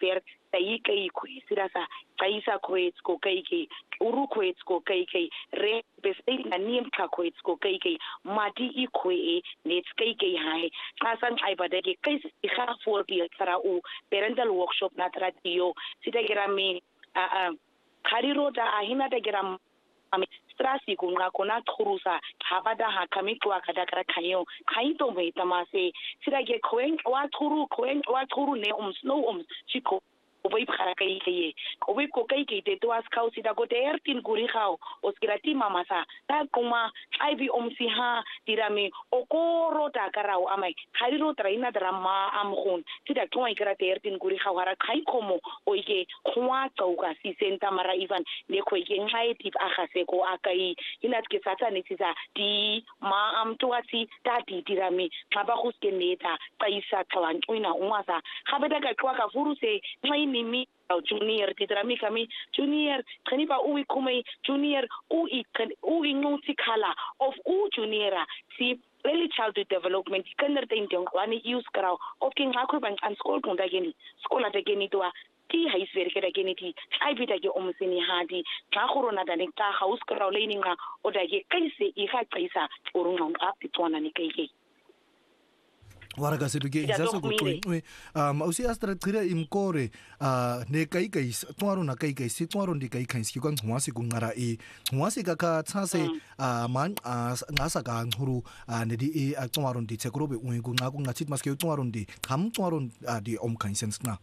ver tai kai kwe sirasa kaisa kwets ko kai uru kwets ko kai re bestai na nim ka kwets ko kai mati ikwe net kai hai kasan ai badake kai ikha for bi tara u parental workshop na tradiyo sita gerami khariro da ahina da geram strasi kunga kona thurusa habada ha kamitwa kada kara khayo khaito me tamase sira ge khoeng wa thuru ne snow chiko obai phara kai obai ko kai te to as khau sida go ter tin guri khau oskirati mamasa ta kuma aibi si ha tirami okoro ta karau amai khariro traina drama amkhun sida twai kara ter tin guri khau hara khai khomo oige khwa tauka si senta mara ivan le khoige ngai tip akhase ko akai inat ke sata nitisa di ma amtwati tati tirami ngaba khuske neta kaisa twan uina umasa khabeda ka kwa ka furuse ngai nimi junior titrami kami junior khaniba uwi kumai junior u ngoti khala of u juniora si early childhood development kindertime wani use karao of king akhu ban an school kunda geni school ategeni to ti hais verke geni ti ai bita ge omsini hadi ka khorona da ne ta house karao leninga odage kaise I kha kaisa urunga apitwana ni kai waraga seduge isaso ko we ausi astra tira imkore ne kai twaro na kai si twaro ndi kai khanski kan hwasi ku ngara hwasi ka kha thase man ngasa ka nguru ne di twaro ndi tsekrobe we ku ngaku ngachit maske twaro ndi kham twaro di khansens na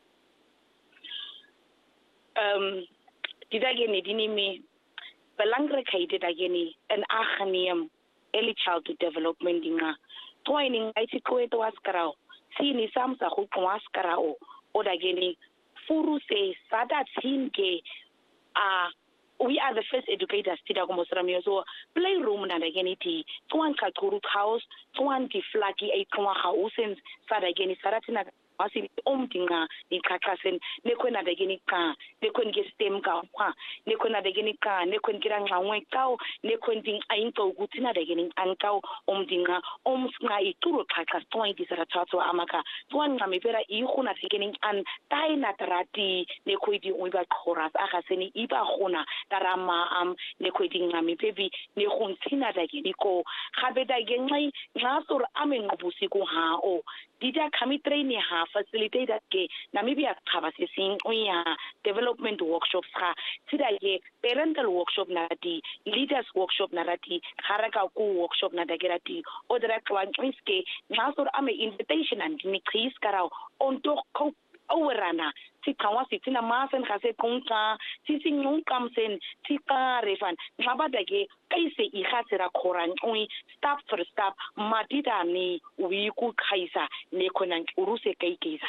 didage ne dinimi belangre khaide dageni an akhanium early childhood development dinga toining aiti kweto askarao sini samsa khukwa askarao odageni furu se sada thinke we are the first educators tida komosramio so playroom na dageni ti twan kakuru house twan ti flaki ai twa houses sada geni saratina asi omtinga ni kakasen ne kwena dageni ka ne kwen ge stem ka kwa ne kwena dageni ka ne kwen kira ngwe kao ne kwen ding ainto gutina dageni ankao omtinga omsnga ituro kakas toin disaratatwa amaka twan ngamipera ikhuna dageni an taina tarati ne kwedi uiba khoras akaseni iba khona tarama ne kwedi ngamipebi ne khuntsina dageni ko khabeda gengai ngasur amengobusi ko ha o dida kami training ha facilitator ke Namibia khabase sing uya development workshops ha sida ye parental workshop na di leaders workshop na rati haraka ku workshop na dagerati odra kwan iske ngasur ame invitation and ni kris karao on to ko awerana si kawa si tina masen khase konka si singong kamsen si ka refan ngabadage kaise ikhatsera khoran ui step for step madida ni wi ku khaisa ne khona uruse kaikisa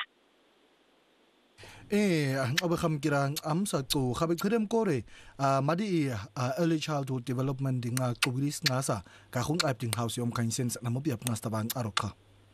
abakham kira amsa to khabe khrem kore madi early childhood development dinga kubris ngasa ka khung acting house yom kain sense na mobi apna stabang arokha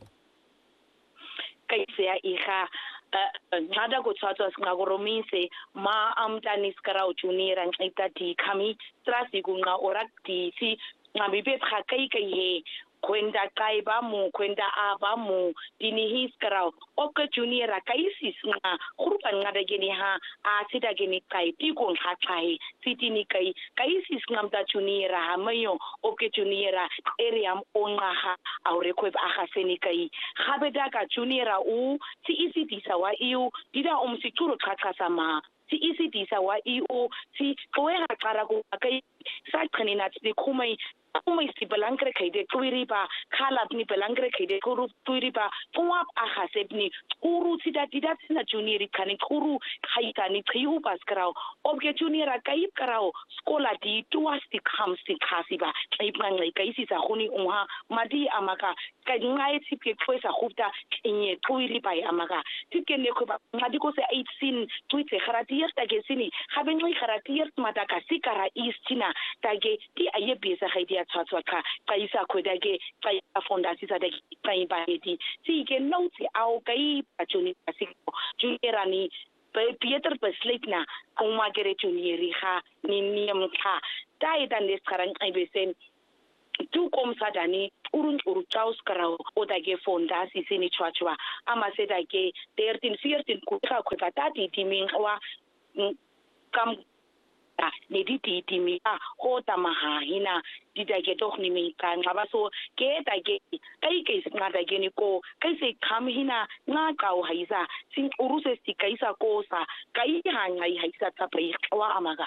kaise ya ikha ngada go tsatsa ngagoromise ma amtanis karau junior an itati kami strasi kunga orakti si ngabibe phakai he kwenda kaiba mu kwenda aba mu dini his karau oke junior kaisis nga khurupan ngada geni ha sida geni kai tikon ha kai sitini kai kaisis ngamta junior ha mayo oke junior area onga ha aure ko ba seni kai khabeda ka junior u si isi disawa iu dida sikuro kakasama si isi disawa iu si koe ha kara ko kai sa khanina tsi khumai si belangre kaide tuiriba khalap ni belangre kaide kuru tuiriba puap akhasebni kuru sida na junior khani kuru khaita ni khiu pas karao obge junior kaip karao skola di tuasti khamsi khasiba kaipang lai kaisi sa khuni unha madi amaka ka ngai tipke kwesa khufta inye tuiriba amaka tipke ne ko madi ko se 18 tuite kharatier tage sini khaben ngai kharatier mataka sikara istina tage ti ayebi sa khaidia tsatwaka kaisa khodage kai fondasi sa dage kai baeti si ke nouti au kai pachuni asiko junierani Pieter besleitna kuma gere juniori ha ni niam kha dai dan des karang ai besen tu kom sadani urun chaus karao o da ke fondasi sini chwachwa ama se da ke 13 14 ku ka khweba tati timing wa kam ne di timi ho tamaha hina di da ke doch ni mi ka ngaba so ke da ke kai nga da ke ni ko kai se kham hina nga ka o haisa sing uruse si kaisa ko sa kai ha ngai haisa ta pai wa amaga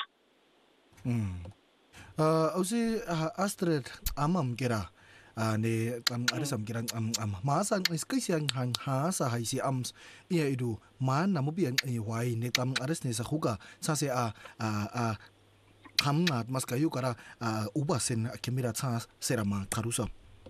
ausi Astrid amam kira ne arisam kira masa iskisiang hang hasa haisi ams ia idu man namubian wai ne aris ne sahuga sase hamnat maskayu kara ubasen kemira tsa serama karusa.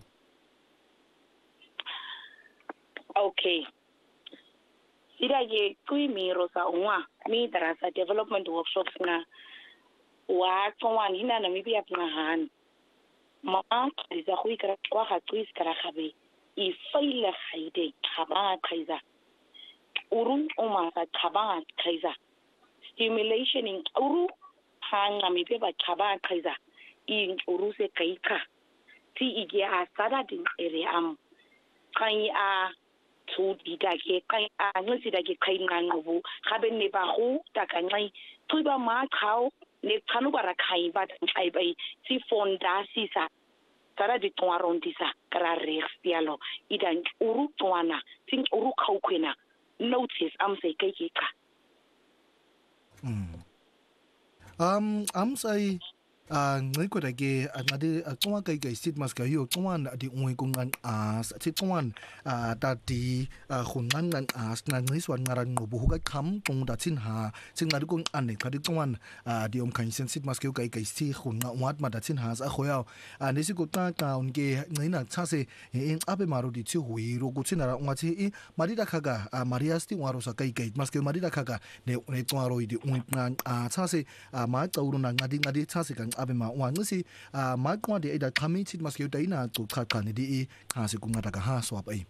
Okay. Sida ye kui mi rosa unwa mi darasa development workshops na wa twan hina na mi bia plan ma iza kui kara kwa ha twis kara khabe I faila khaide khaba khaiza urun uma ka khaba khaiza stimulation in uru hanga mi be ba khaba khaiza in uru se kaika ti ige a sada din ere am kai a tu didake kai a ngisi dake kai ngangobu khabe ne ba go ta ka ngai tu ba ma khao ne khanu bara khai ba kai bai si fonda sisa tara di tuaron disa kara rexialo idan uru tuana sing uru khaukwena notice am sai kai ke ka am sai ngai ko dage ngade twa kai kai sit mas kai yo twan di ungui kungan as ti twan ta di khungan ngan as na ngai swan ngaran ngobu ga kham tung da chin ha sing na kung an ne khadi twan di om kan sen sit mas kai kai si khunga wat ma da chin ha a khoya ne si ko ta ka un ge ngai na cha se in abe maru di chi hui ro ku chin ra ngwa chi I mari da khaga maria sti waro sa kai kai mas kai mari da khaga ne twa ro di ung ngan cha se ma tauru na ngadi cha se kan abema wangisi ma kwa de ida khami chit mas ke dai na tu kha kha ni di ha se kunga daga ha swap ai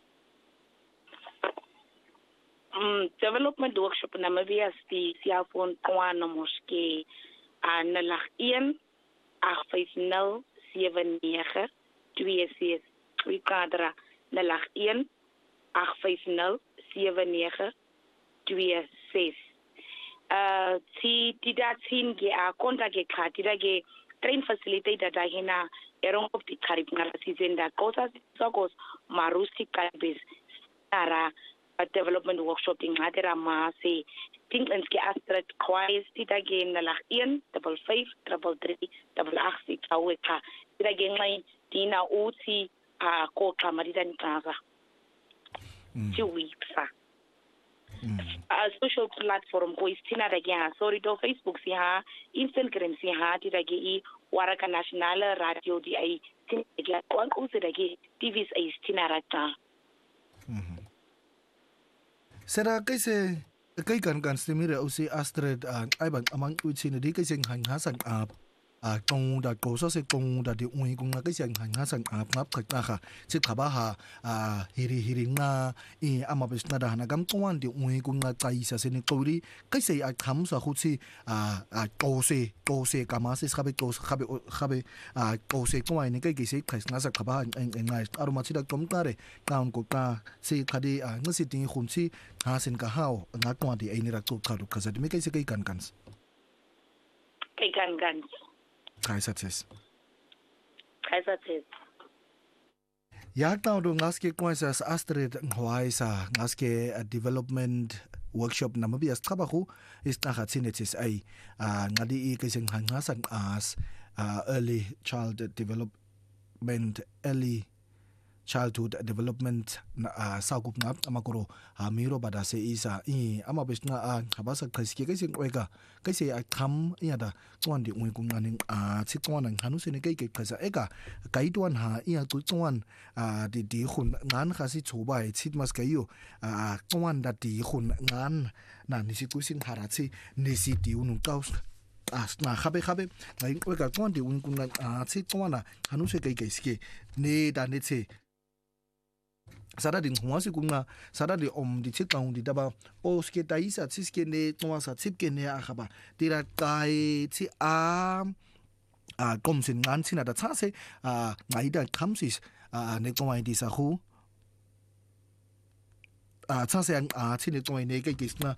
development workshop na mabia sti sia fon kwa na moske na lag 1 850 79 2 3 kadra na lag 1 850 79 2 ti da tin ge a konta ge khati da ge train facilitator da hina erong of the karib ngara season da kosa sokos marusi kalbis ara development workshop ding hadera ma se tinglands ke astrat kwais ti da ge na lag 1 55 33 88 aweka ti da ge ngai dina uti a ko klamari dan kaza 2 weeks a social platform ko istina da gya sorry do Facebook si ha Instagram si ha ti da ge waraka national radio di ai tin da ko ko se da ge TV ai istina rata sera kaise kai kan stimire usi Astrid ai ban amang uchi ne di kaise han hasan tong da ko so se tong da di ui kung na kaise han hasan ngap khakna kha chi thaba ha hiri nga I amabes na da na gam twan di ui kung na kai sa se ni tori kaise kham sa khu chi ko se kama se khabe ko khabe ko se ko ai ni kai se khais na sa khaba ngai aru ma chi da tom ta re kaun ko ta se khadi ngasi ti khun chi ha sen ka hao nga twa di ai ni ra ko khadu khaza di me kaise kai kan Kaisa tes. Ya tau do ngaske kwaisa Astrid ngwaisa ngaske development workshop na mabias trabajo ista khatsinetis ai ngadi kising hangasan as early childhood development sagup ngap amakoro miro badase isa amabes na habasa khaske kaising oega kaise kham yada chwan di ui kunganing chi chwan ang hanu se ne kai khasa eka kai tuan ha ia tu chwan di khun ngan khasi chubai chit mas kayo chwan da di khun ngan na ni si kusin harachi ni si di unu kaus na khabe ngai oega chwan di ui kungan chi chwana hanu se kai ske ne da ne che sara din huasi kunga sara di om di chikang di daba oske taisa chiske ne twa sa chipke ne akhaba tira kai chi กรมสินงานสินะแต่ถ้าเสไงได้คำสิในตัวไอ้ดีสักหูถ้าเสียงที่ในตัวในก็กิสนะ